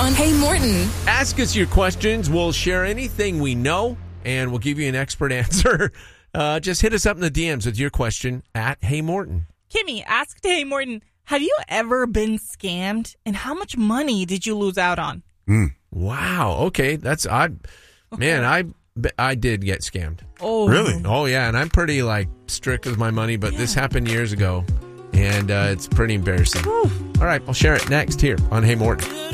on Hey Morton. Ask us your questions. We'll share anything we know, and we'll give you an expert answer. Just hit us up in the DMs with your question at Hey Morton. Kimmy, asked Hey Morton, have you ever been scammed? And how much money did you lose out on? Wow. Okay. That's odd. Man, I did get scammed. Oh, Really? Oh, yeah. And I'm pretty, strict with my money, but this happened years ago, and it's pretty embarrassing. All right. I'll share it next here on Hey Morton.